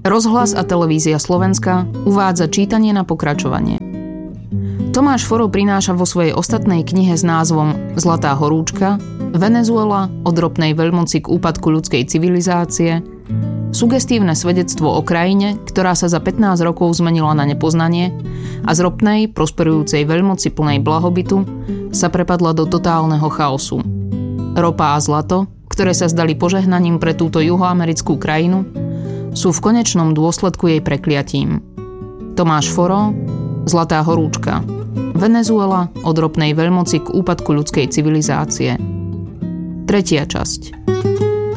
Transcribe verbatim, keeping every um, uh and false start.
Rozhlas a televízia Slovenska uvádza čítanie na pokračovanie. Tomáš Foro prináša vo svojej ostatnej knihe s názvom Zlatá horúčka, Venezuela od ropnej veľmoci k úpadku ľudskej civilizácie sugestívne svedectvo o krajine, ktorá sa za pätnásť rokov zmenila na nepoznanie a z ropnej, prosperujúcej veľmoci plnej blahobytu sa prepadla do totálneho chaosu. Ropa a zlato, ktoré sa zdali požehnaním pre túto juhoamerickú krajinu, sú v konečnom dôsledku jej prekliatím. Tomáš Foro, Zlatá horúčka, Venezuela od ropnej veľmoci k úpadku ľudskej civilizácie. Tretia časť.